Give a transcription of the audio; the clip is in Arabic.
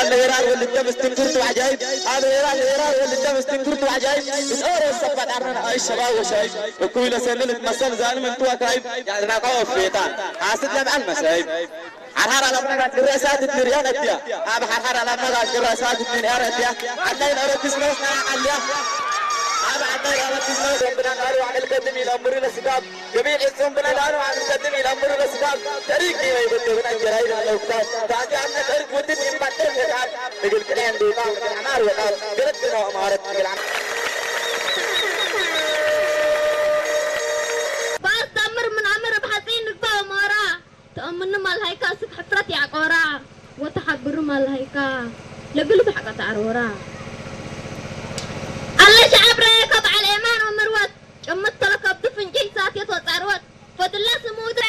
الهيران واللي انت مستنكرت وعجايب هذا الهيران واللي انت مستنكرت وعجايب اسعور الصفات عرنا اي شباب وشايب وكل سنة مسل زان من تو كايب يعني نقاوف فيتان حاسد لمع المسايب حرحر على ابنك الرئاسات الدريان اتيا ابا حرحر على ابنك الرئاسات الدريان اتيا عندنا نرى تسمعنا عليا ابا عندنا نرى تسمعنا ربنا قالوا عن القدم الى امر الاسباب جميع اسم بنا قالوا عن القدم الى امر الاسباب طريقي ما يبدو من جرايد لو كان تعطي عنا طريق ودي من بعد نقول كلام دي قام العمار وقال قلتنا امارات العمار تأمر من عمر بحسين نقطة مارا تأمن مال هيكا سك حفرت يا قورا وتحبر مال هيكا لقلب حقة عرورا الله شعب ريكب على الإيمان ومروت جمت لك بدفن جيسات يتوت عروت فتلا سموت